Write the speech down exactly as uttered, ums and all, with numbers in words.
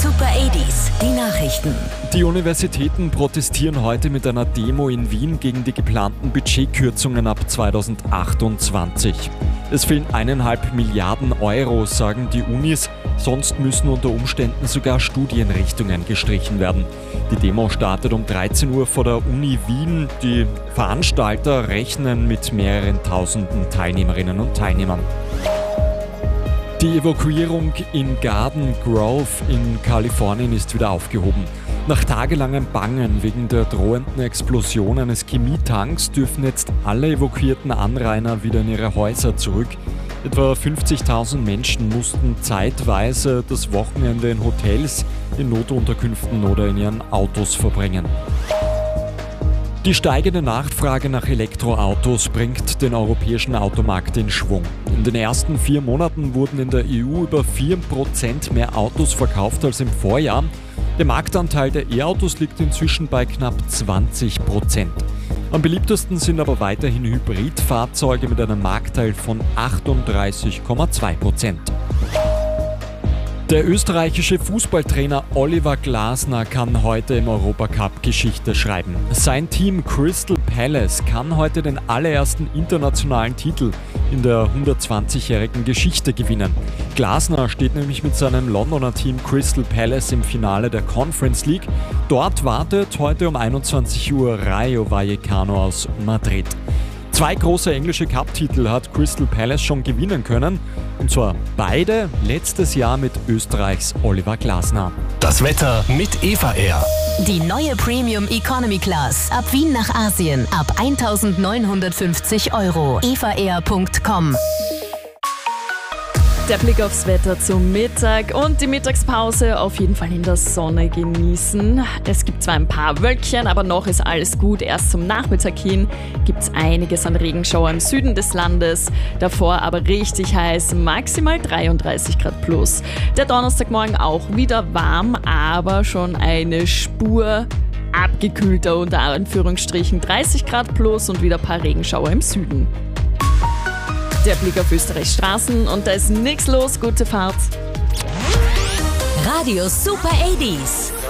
Super achtziger, die Nachrichten. Die Universitäten protestieren heute mit einer Demo in Wien gegen die geplanten Budgetkürzungen ab zweitausendachtundzwanzig. Es fehlen eineinhalb Milliarden Euro, sagen die Unis. Sonst müssen unter Umständen sogar Studienrichtungen gestrichen werden. Die Demo startet um dreizehn Uhr vor der Uni Wien. Die Veranstalter rechnen mit mehreren tausenden Teilnehmerinnen und Teilnehmern. Die Evakuierung in Garden Grove in Kalifornien ist wieder aufgehoben. Nach tagelangem Bangen wegen der drohenden Explosion eines Chemietanks dürfen jetzt alle evakuierten Anrainer wieder in ihre Häuser zurück. Etwa fünfzigtausend Menschen mussten zeitweise das Wochenende in Hotels, in Notunterkünften oder in ihren Autos verbringen. Die steigende Nachfrage nach Elektroautos bringt den europäischen Automarkt in Schwung. In den ersten vier Monaten wurden in der E U über vier Prozent mehr Autos verkauft als im Vorjahr. Der Marktanteil der E-Autos liegt inzwischen bei knapp zwanzig Prozent. Am beliebtesten sind aber weiterhin Hybridfahrzeuge mit einem Marktteil von achtunddreißig Komma zwei Prozent. Der österreichische Fußballtrainer Oliver Glasner kann heute im Europacup Geschichte schreiben. Sein Team Crystal Palace kann heute den allerersten internationalen Titel in der hundertzwanzigjährigen Geschichte gewinnen. Glasner steht nämlich mit seinem Londoner Team Crystal Palace im Finale der Conference League. Dort wartet heute um einundzwanzig Uhr Rayo Vallecano aus Madrid. Zwei große englische Cup-Titel hat Crystal Palace schon gewinnen können. Und zwar beide letztes Jahr mit Österreichs Oliver Glasner. Das Wetter mit Eva Air. Die neue Premium Economy Class. Ab Wien nach Asien. Ab eintausendneunhundertfünfzig Euro. eva air punkt com. Der Blick aufs Wetter zum Mittag und die Mittagspause auf jeden Fall in der Sonne genießen. Es gibt zwar ein paar Wölkchen, aber noch ist alles gut. Erst zum Nachmittag hin gibt es einiges an Regenschauer im Süden des Landes. Davor aber richtig heiß, maximal dreiunddreißig Grad plus. Der Donnerstagmorgen auch wieder warm, aber schon eine Spur abgekühlter, unter Anführungsstrichen dreißig Grad plus und wieder ein paar Regenschauer im Süden. Der Blick auf Österreichs Straßen und da ist nichts los. Gute Fahrt. Radio Super achtziger.